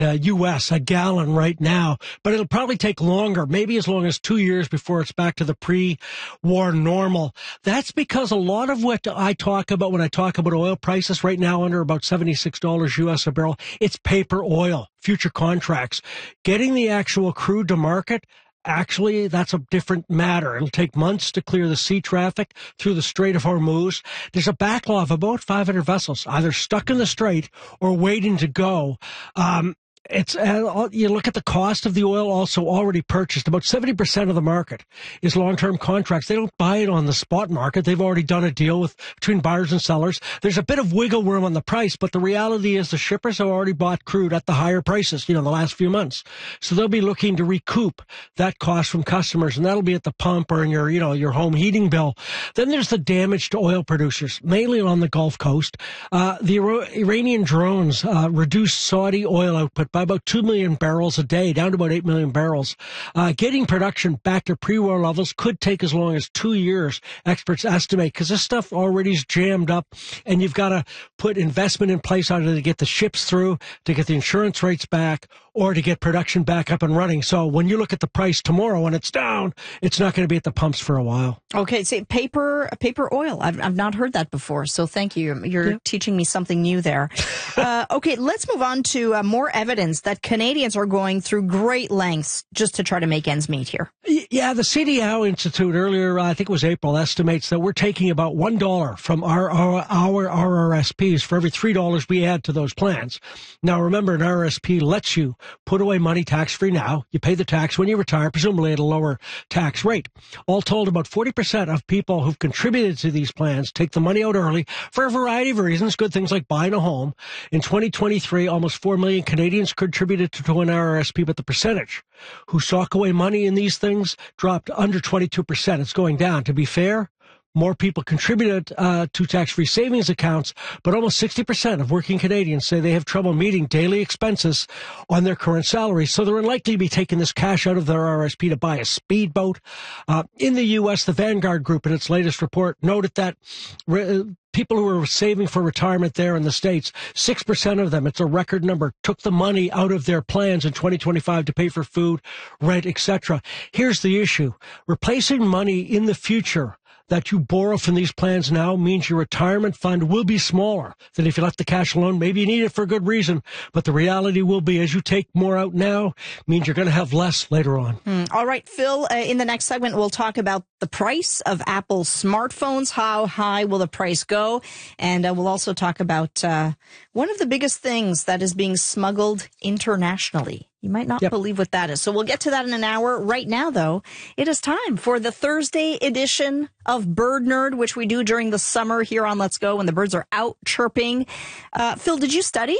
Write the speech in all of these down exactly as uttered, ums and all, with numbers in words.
uh, U S a gallon right now, but it'll probably take longer, maybe as long as two years before it's back to the pre-war normal. That's because a lot of what I talk about when I talk about oil prices right now under about seventy-six dollars U S a barrel, it's paper oil, future contracts. Getting the actual crude to market, actually, that's a different matter. It'll take months to clear the sea traffic through the Strait of Hormuz. There's a backlog of about five hundred vessels, either stuck in the strait or waiting to go. Um, It's uh, you look at the cost of the oil also already purchased. About seventy percent of the market is long-term contracts. They don't buy it on the spot market. They've already done a deal with between buyers and sellers. There's a bit of wiggle room on the price, but the reality is the shippers have already bought crude at the higher prices, you know, the last few months. So they'll be looking to recoup that cost from customers, and that'll be at the pump or in your, you know, your home heating bill. Then there's the damage to oil producers, mainly on the Gulf Coast. Uh, the Iranian drones uh, reduced Saudi oil output by about two million barrels a day, down to about eight million barrels. Uh, getting production back to pre-war levels could take as long as two years, experts estimate, because this stuff already is jammed up, and you've got to put investment in place either to get the ships through, to get the insurance rates back, or to get production back up and running. So when you look at the price tomorrow and it's down, it's not going to be at the pumps for a while. Okay, so paper paper oil. I've, I've not heard that before, so thank you. You're yeah. teaching me something new there. uh, okay, let's move on to uh, more evidence that Canadians are going through great lengths just to try to make ends meet here. Yeah, the C D L Institute earlier, I think it was April, estimates that we're taking about one dollar from our, our, our R R S Ps for every three dollars we add to those plans. Now, remember, an R R S P lets you put away money tax-free now. You pay the tax when you retire, presumably at a lower tax rate. All told, about forty percent of people who've contributed to these plans take the money out early for a variety of reasons, good things like buying a home. In twenty twenty-three, almost four million Canadians contributed to an R R S P, but the percentage who sock away money in these things dropped under twenty-two percent. It's going down. To be fair, more people contributed uh, to tax-free savings accounts, but almost sixty percent of working Canadians say they have trouble meeting daily expenses on their current salary. So they're unlikely to be taking this cash out of their R R S P to buy a speedboat. Uh, in the U S, the Vanguard Group, in its latest report, noted that re- people who are saving for retirement there in the States, six percent of them, it's a record number, took the money out of their plans in twenty twenty-five to pay for food, rent, et cetera. Here's the issue. Replacing money in the future that you borrow from these plans now means your retirement fund will be smaller than if you left the cash alone. Maybe you need it for a good reason, but the reality will be as you take more out now, means you're going to have less later on. Mm. All right, Phil, uh, in the next segment, we'll talk about the price of Apple smartphones. How high will the price go? And uh, we'll also talk about uh, one of the biggest things that is being smuggled internationally. You might not yep. believe what that is. So we'll get to that in an hour. Right now, though, it is time for the Thursday edition of Bird Nerd, which we do during the summer here on Let's Go when the birds are out chirping. Uh, Phil, did you study?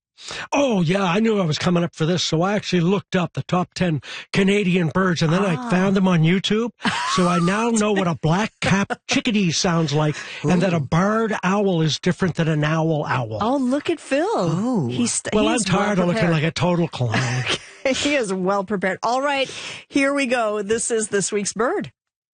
Oh, yeah, I knew I was coming up for this, so I actually looked up the top ten Canadian birds, and then ah. I found them on YouTube. So I now know what a black-capped chickadee sounds like, Ooh. and that a barred owl is different than an owl owl. Oh, look at Phil. Oh. He's, well, he's I'm tired well of looking like a total clown. He is well prepared. All right, here we go. This is this week's bird.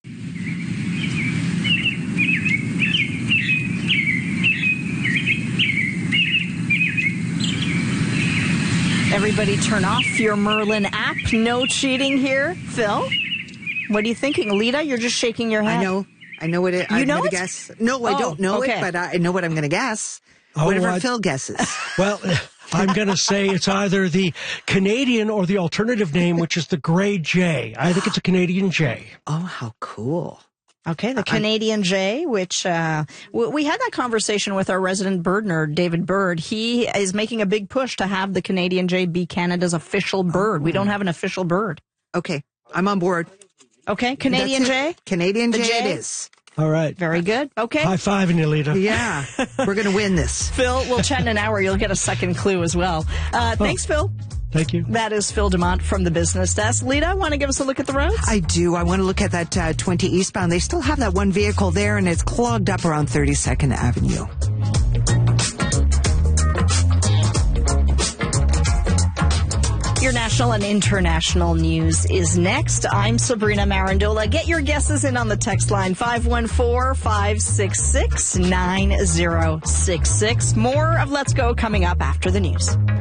Everybody turn off your Merlin app. No cheating here. Phil, what are you thinking? Lita, you're just shaking your head. I know. I know what it, you I'm know going it? to guess. No, I oh, don't know okay. it, but I know what I'm going to guess. Oh, Whatever I, Phil guesses. Well, I'm going to say it's either the Canadian or the alternative name, which is the gray jay. I think it's a Canadian jay. Oh, how cool. Okay, the Canadian jay, which uh, we had that conversation with our resident bird nerd, David Bird. He is making a big push to have the Canadian jay be Canada's official bird. Oh. We don't have an official bird. Okay, I'm on board. Okay, Canadian jay? Canadian jay, jay it is. All right. Very good. Okay. High-fiving you, Lita. Yeah, we're going to win this. Phil, we'll chat in an hour. You'll get a second clue as well. Uh, oh. Thanks, Phil. Thank you. That is Phil DeMont from the Business Desk. Lita, want to give us a look at the roads? I do. I want to look at that uh, twenty eastbound. They still have that one vehicle there, and it's clogged up around thirty-second Avenue. Your national and international news is next. I'm Sabrina Marandola. Get your guesses in on the text line five one four, five six six, nine zero six six. More of Let's Go coming up after the news.